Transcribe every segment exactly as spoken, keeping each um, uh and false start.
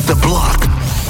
the block.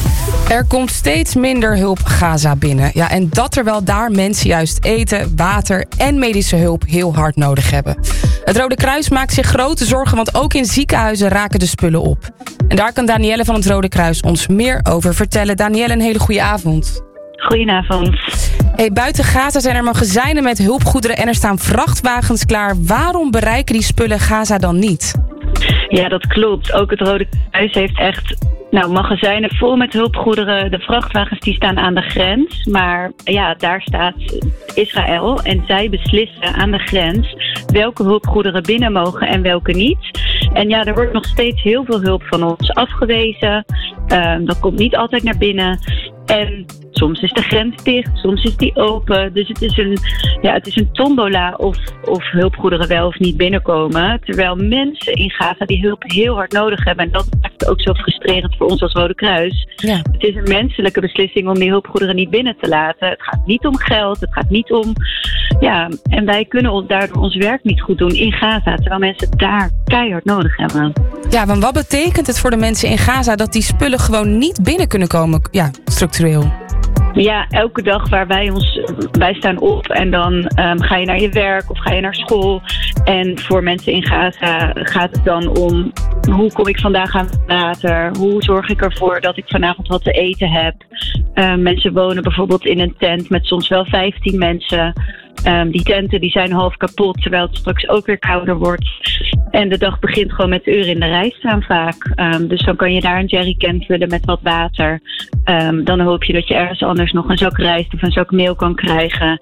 Er komt steeds minder hulp Gaza binnen. Ja, en dat terwijl daar mensen juist eten, water en medische hulp heel hard nodig hebben. Het Rode Kruis maakt zich grote zorgen, want ook in ziekenhuizen raken de spullen op. En daar kan Danielle van het Rode Kruis ons meer over vertellen. Danielle, een hele goede avond. Goedenavond. Hey, buiten Gaza zijn er magazijnen met hulpgoederen en er staan vrachtwagens klaar. Waarom bereiken die spullen Gaza dan niet? Ja, dat klopt. Ook het Rode Kruis heeft echt nou, magazijnen vol met hulpgoederen. De vrachtwagens die staan aan de grens. Maar ja, daar staat Israël en zij beslissen aan de grens welke hulpgoederen binnen mogen en welke niet. En ja, er wordt nog steeds heel veel hulp van ons afgewezen. Uh, dat komt niet altijd naar binnen. En soms is de grens dicht, soms is die open. Dus het is een, ja, het is een tombola of, of hulpgoederen wel of niet binnenkomen. Terwijl mensen in Gaza die hulp heel hard nodig hebben. En dat maakt het ook zo frustrerend voor ons als Rode Kruis. Ja. Het is een menselijke beslissing om die hulpgoederen niet binnen te laten. Het gaat niet om geld, het gaat niet om... Ja, en wij kunnen ons daardoor ons werk niet goed doen in Gaza. Terwijl mensen het daar keihard nodig hebben. Ja, want wat betekent het voor de mensen in Gaza dat die spullen gewoon niet binnen kunnen komen? Ja, structureel. Ja, elke dag waar wij ons, wij staan op en dan um, ga je naar je werk of ga je naar school. En voor mensen in Gaza gaat het dan om hoe kom ik vandaag aan water? Hoe zorg ik ervoor dat ik vanavond wat te eten heb? Uh, mensen wonen bijvoorbeeld in een tent met soms wel vijftien mensen. Um, die tenten die zijn half kapot, terwijl het straks ook weer kouder wordt. En de dag begint gewoon met uren in de rij staan vaak. Um, dus dan kan je daar een jerrycan vullen met wat water. Um, dan hoop je dat je ergens anders nog een zak rijst of een zak meel kan krijgen.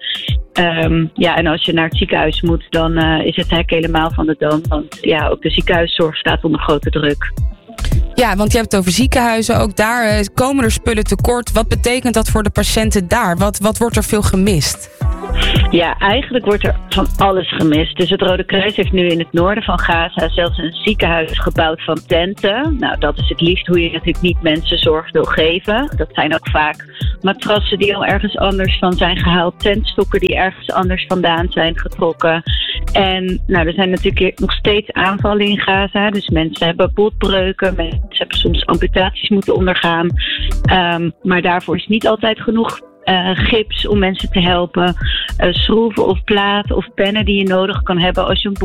Um, ja, en als je naar het ziekenhuis moet, dan uh, is het hek helemaal van de dam. Want ja, ook de ziekenhuiszorg staat onder grote druk. Ja, want je hebt het over ziekenhuizen. Ook daar uh, komen er spullen tekort. Wat betekent dat voor de patiënten daar? Wat, wat wordt er veel gemist? Ja, eigenlijk wordt er van alles gemist. Dus het Rode Kruis heeft nu in het noorden van Gaza zelfs een ziekenhuis gebouwd van tenten. Nou, dat is het liefst hoe je natuurlijk niet mensen zorg wil geven. Dat zijn ook vaak matrassen die al ergens anders van zijn gehaald. Tentstokken die ergens anders vandaan zijn getrokken. En nou, er zijn natuurlijk nog steeds aanvallen in Gaza. Dus mensen hebben botbreuken. Mensen hebben soms amputaties moeten ondergaan. Um, maar daarvoor is niet altijd genoeg Uh, gips om mensen te helpen, uh, schroeven of platen of pennen die je nodig kan hebben als je een